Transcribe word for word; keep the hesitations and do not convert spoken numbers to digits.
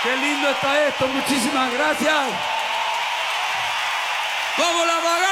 Qué lindo está esto, muchísimas gracias. ¡Vamos la Baganda!